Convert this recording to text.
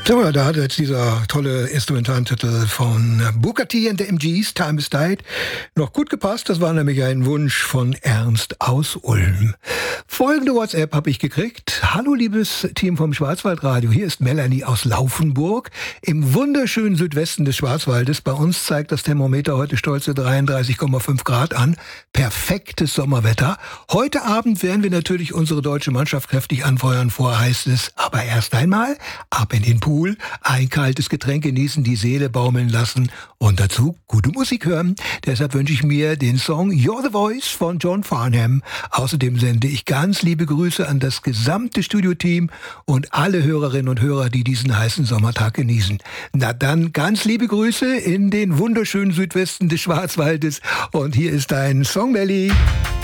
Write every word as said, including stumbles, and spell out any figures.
So, da hat jetzt dieser tolle Instrumentaltitel von Booker T and the M Gs, Time is Died, noch gut gepasst. Das war nämlich ein Wunsch von Ernst aus Ulm. Folgende WhatsApp habe ich gekriegt. Hallo liebes Team vom Schwarzwaldradio, hier ist Melanie aus Laufenburg im wunderschönen Südwesten des Schwarzwaldes. Bei uns zeigt das Thermometer heute stolze dreiunddreißig Komma fünf Grad an. Perfektes Sommerwetter. Heute Abend werden wir natürlich unsere deutsche Mannschaft kräftig anfeuern. Vorher heißt es aber erst einmal ab in den Pool. Ein kaltes Getränk genießen, die Seele baumeln lassen und dazu gute Musik hören. Deshalb wünsche ich mir den Song You're the Voice von John Farnham. Außerdem sende ich ganz liebe Grüße an das gesamte Studioteam und alle Hörerinnen und Hörer, die diesen heißen Sommertag genießen. Na dann ganz liebe Grüße in den wunderschönen Südwesten des Schwarzwaldes und hier ist dein Song, Melli.